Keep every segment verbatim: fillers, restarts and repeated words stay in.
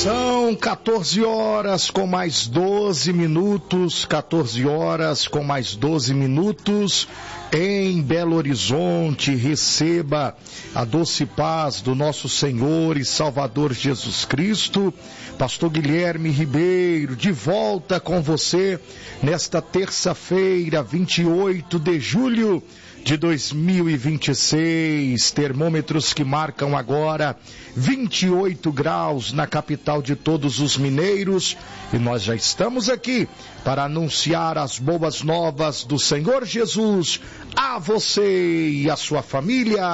São quatorze horas com mais doze minutos, quatorze horas com mais doze minutos em Belo Horizonte. Receba a doce paz do nosso Senhor e Salvador Jesus Cristo. Pastor Guilherme Ribeiro, de volta com você nesta terça-feira, vinte e oito de julho de dois mil e vinte e seis, termômetros que marcam agora vinte e oito graus na capital de todos os mineiros, e nós já estamos aqui para anunciar as boas novas do Senhor Jesus a você e a sua família.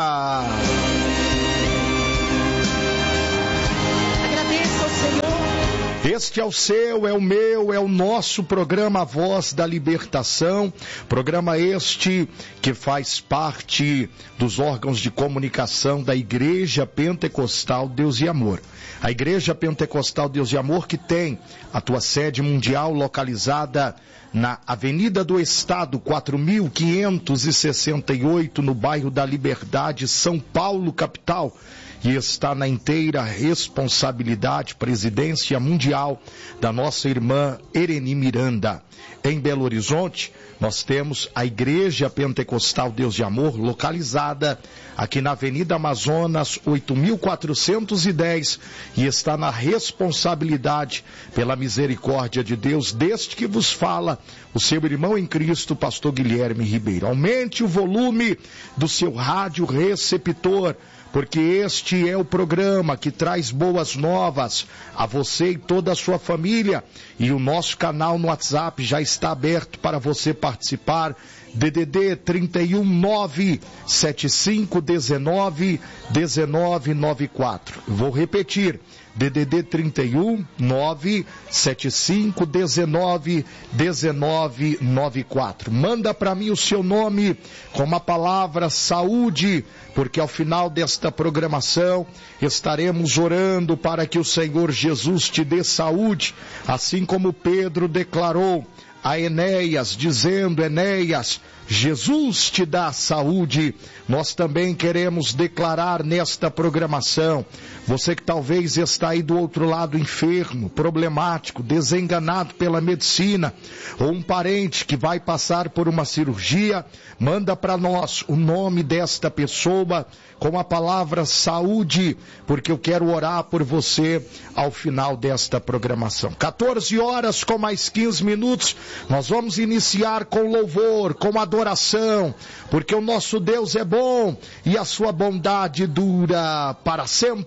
Agradeço ao Senhor. Este é o seu, é o meu, é o nosso programa Voz da Libertação, programa este que faz parte dos órgãos de comunicação da Igreja Pentecostal Deus e Amor. A Igreja Pentecostal Deus e Amor, que tem a tua sede mundial localizada na Avenida do Estado, quatro mil quinhentos e sessenta e oito, no bairro da Liberdade, São Paulo, capital. E está na inteira responsabilidade, presidência mundial da nossa irmã Ereni Miranda. Em Belo Horizonte, nós temos a Igreja Pentecostal Deus e Amor, localizada aqui na Avenida Amazonas, oito mil quatrocentos e dez, e está na responsabilidade, pela misericórdia de Deus, deste que vos fala, o seu irmão em Cristo, pastor Guilherme Ribeiro. Aumente o volume do seu rádio receptor, porque este é o programa que traz boas novas a você e toda a sua família, e o nosso canal no WhatsApp já está aberto para você participar. D D D trinta e um, nove sete cinco um nove um nove nove quatro. Vou repetir, D D D trinta e um, nove sete cinco um nove um nove nove quatro. Manda para mim o seu nome com a palavra saúde, porque ao final desta programação estaremos orando para que o Senhor Jesus te dê saúde, assim como Pedro declarou a Enéas, dizendo: Enéas, Jesus te dá saúde. Nós também queremos declarar nesta programação, você que talvez está aí do outro lado enfermo, problemático, desenganado pela medicina, ou um parente que vai passar por uma cirurgia, manda para nós o nome desta pessoa com a palavra saúde, porque eu quero orar por você ao final desta programação. quatorze horas com mais quinze minutos, nós vamos iniciar com louvor, com adoração, porque o nosso Deus é bom e a sua bondade dura para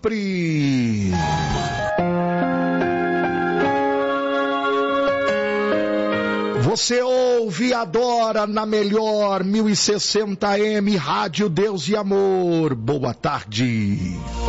sempre. Você ouve e adora na melhor mil e sessenta A M, Rádio Deus e Amor. Boa tarde.